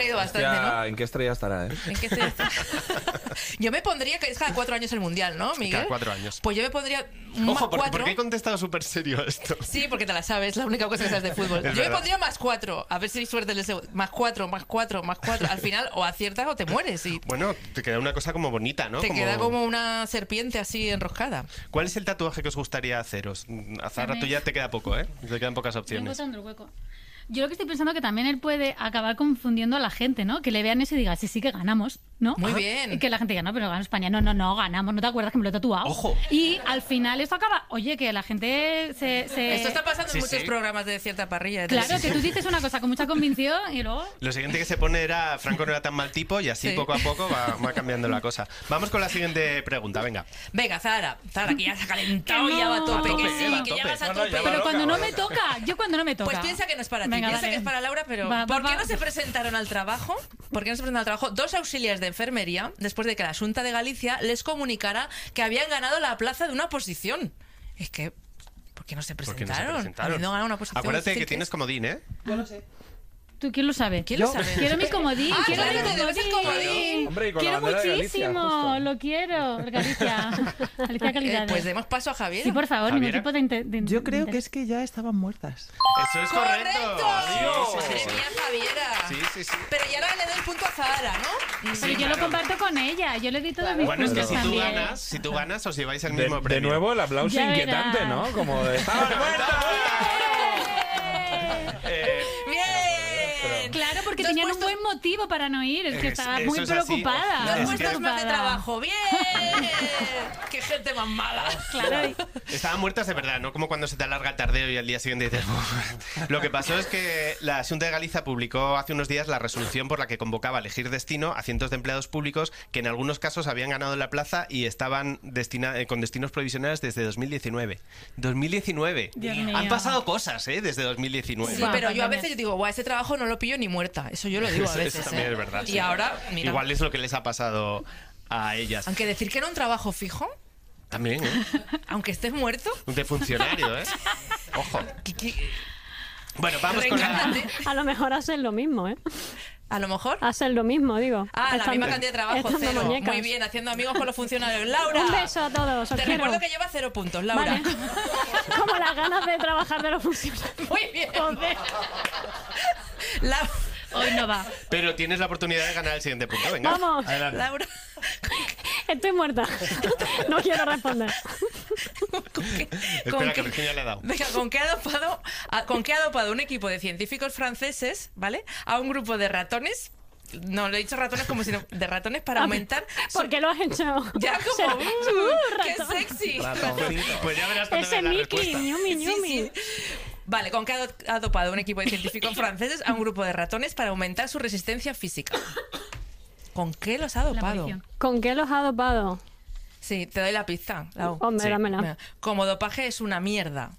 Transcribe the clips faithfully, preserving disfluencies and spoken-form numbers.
Bastante, ¿no? ¿En qué estrella estará, eh? ¿En qué estrella estará? Yo me pondría, que es cada cuatro años el Mundial, ¿no, Miguel? Cada cuatro años. Pues yo me pondría Ojo, más ¿por, cuatro. ¿por qué he contestado súper serio esto? Sí, porque te la sabes, la única cosa que sabes de fútbol. Es Yo verdad. me pondría más cuatro, a ver si hay suerte en el segundo. Más cuatro, más cuatro, más cuatro. Al final o aciertas o te mueres y Bueno, te queda una cosa como bonita, ¿no? te Como- queda como una serpiente así enroscada. ¿Cuál es el tatuaje que os gustaría haceros? A Zahara, tú ya te queda poco, ¿eh? Te quedan pocas Estoy opciones. encontrando el hueco. Yo lo que estoy pensando que también él puede acabar confundiendo a la gente, ¿no? Que le vean eso y digan, sí, sí, que ganamos, ¿no? Muy bien. Y que la gente diga, no, pero ganó España. No, no, no, ganamos. ¿No te acuerdas que me lo he tatuado? Ojo. Y al final esto acaba... Oye, que la gente se... se- Esto está pasando Sí, en muchos sí. programas de cierta parrilla. de Claro, televisión. que tú dices una cosa con mucha convicción y luego... Lo siguiente que se pone era Franco no era tan mal tipo y así Sí. poco a poco va, va cambiando la cosa. Vamos con la siguiente pregunta, venga. Venga, Zahara, Zahara, que ya se ha calentado Que y ya va a no. tope, A tope, que eh, sí, va a que ya tope. vas a No, no, tope. ya va Pero loca, cuando no va me loca. toca, yo cuando no me toca. Pues piensa que no es para ti, Venga, piensa dale. que es para Laura, pero Va, va, ¿por qué va. no se presentaron al trabajo? ¿Por qué no se presentaron al trabajo dos auxiliares de enfermería después de que la Xunta de Galicia les comunicara que habían ganado la plaza de una posición? Es que, ¿por qué no se ¿Por qué no se presentaron? presentaron? Habiendo ganado una posición Acuérdate que difícil tienes es. comodín, ¿eh? ¿Tú quién lo sabe? ¿Quién lo sabe? Quiero mi comodín, Ah, quiero claro, mi te debes el comodín. Hombre, y con la quiero bandera de Galicia, muchísimo, justo. lo quiero. Galicia. Galicia Eh, calidad. pues demos paso a Javier. Sí, por favor, ningún Javiera. tipo de, inte- de Yo creo de- que es que ya estaban muertas. Eso es correcto. ¡Correcto! Sí, sí, Madre sí. mía, Javiera. Sí, sí, sí. Pero ya ahora le doy el punto a Zahara, ¿no? Pero Sí, yo claro. lo comparto con ella, yo le di todos mis Bueno, es que puntos si tú también. ganas, si tú ganas os lleváis el De, mismo de premio. nuevo el aplauso Ya inquietante, verás. ¿no? Como de... ¡Estaban muertas! Eh, ¡Bien! Claro, porque Dos tenían un puestos- buen motivo para no ir, es que Es- estaba eso muy es así. preocupada. Dos Es muy que- puestos más de preocupada. trabajo. ¡Bien! ¡Qué gente más mala! Claro, y- Estaban muertas de verdad, no como cuando se te alarga el tardeo y al día siguiente dices... "Uf". Lo que pasó es que la Xunta de Galicia publicó hace unos días la resolución por la que convocaba a elegir destino a cientos de empleados públicos que en algunos casos habían ganado la plaza y estaban destina- eh, con destinos provisionales desde dos mil diecinueve. dos mil diecinueve. Dios mío. Han pasado cosas, ¿eh? Desde dos mil diecinueve. Sí, Buah, pero yo a pandemia. veces yo digo, guau, ese trabajo no lo pillo ni muerta. Eso yo lo digo a Eso- veces. eso también ¿eh? es verdad. Y sí. ahora, mira. Igual es lo que les ha pasado a ellas. Aunque decir que era un trabajo fijo, También, ¿eh? aunque estés muerto, De funcionario, ¿eh? Ojo. que- que- Bueno, vamos con la... reencárnate. A lo mejor hacen lo mismo, ¿eh? A lo mejor. Hacen lo mismo, digo. Ah, la Estando- misma cantidad de trabajo, estando cero. muñecas. Muy bien, haciendo amigos con los funcionarios. Laura. Un beso a todos, os Te quiero. recuerdo que lleva cero puntos, Laura. Vale. Como las ganas de trabajar de los funcionarios. Muy bien. Joder. La- hoy no va. Pero tienes la oportunidad de ganar el siguiente punto, venga. Vamos, Adelante. Laura. estoy muerta. No quiero responder. ¿Con qué, Espera, con que qué- Virginia le ha dado. Venga, ¿con qué ha dopado, a- con qué ha dopado un equipo de científicos franceses, ¿vale? A un grupo de ratones. No, le he dicho ratones como si no, de ratones para aumentar. su- ¿Por qué lo has hecho? Ya Se- como. Uh, ¡Qué ratón. sexy! Pues ya verás cuando Ese veas la Mickey, respuesta. ñumi, Sí, ñumi. sí. Vale, ¿con qué ha do- ha dopado un equipo de científicos franceses a un grupo de ratones para aumentar su resistencia física? ¿Con qué los ha La dopado? munición. ¿Con qué los ha dopado? Sí, te doy la pista, Lau. Hombre, Sí. dámela. Mira, como dopaje es una mierda.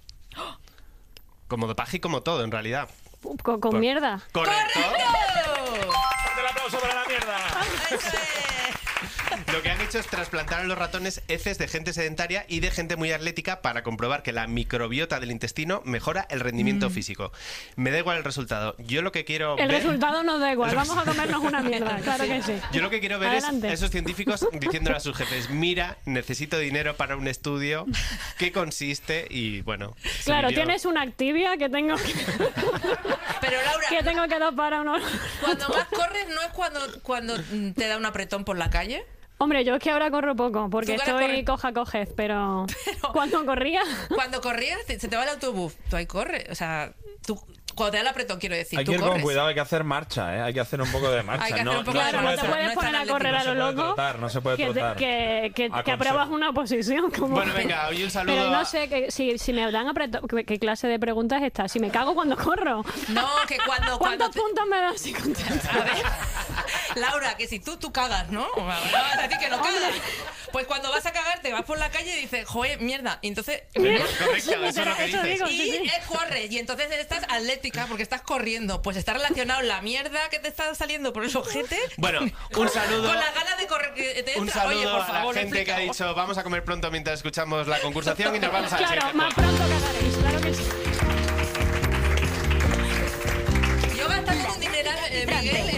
Como dopaje y como todo, en realidad. Con, con Por- mierda. ¡Correcto! ¡Oh! ¡Fuerte el aplauso para la mierda! ¡Eso es! Lo que han hecho es trasplantar a los ratones heces de gente sedentaria y de gente muy atlética para comprobar que la microbiota del intestino mejora el rendimiento físico. Me da igual el resultado. Yo lo que quiero El ver... resultado nos da igual. Vamos a comernos una mierda. Claro que sí. Yo lo que quiero ver Adelante. es esos científicos diciéndole a sus jefes, mira, necesito dinero para un estudio, ¿qué consiste? Y bueno... se Claro, lió. tienes una Activia que tengo que, Pero Laura, que tengo que dopar a unos... cuando más corres no es cuando, cuando mm, te da un apretón por la calle. Hombre, yo es que ahora corro poco, porque Tú ahora estoy corres- coja cojez, pero... Pero- Cuando corría... Cuando corrías, te- se te va el autobús. Tú ahí corres. O sea, tú, cuando te da el apretón, quiero decir, Hay tú que ir con corres. cuidado, hay que hacer marcha, ¿eh? Hay que hacer un poco de marcha. Hay que hacer no, un poco no de se Claro, no puede te marcha. tra- puedes no es poner tan a correr a atlético, lo no se puede loco. trotar, no se puede que, te- trotar. que, que, que Aconsejo. apruebas una posición como... Bueno, venga, hoy un saludo Pero a- no sé que, si, si me dan apretón... ¿qué, qué clase de pregunta es esta? Si me cago cuando corro. No, que cuando... cuando ¿Cuántos te- puntos me das si contesto? A ver, Laura, que si tú, tú cagas, ¿no? A ti que no cagas. Pues cuando vas a cagar, te vas por la calle y dices, joder, mierda. Y entonces... Correcto, Sí, eso es lo que eso dices. digo. Y sí, sí. eh, corres, y entonces estás atlética porque estás corriendo. Pues está relacionado la mierda que te está saliendo por el ojete. Bueno, un saludo... Con las ganas de correr que te Un entra. saludo Oye, por a favor, la gente que ha explica. dicho vamos a comer pronto mientras escuchamos la concursación y nos vamos a la Claro, siguiente más juego. pronto cagaréis, claro que sí. Yo gastando un dineral, eh, Miguel,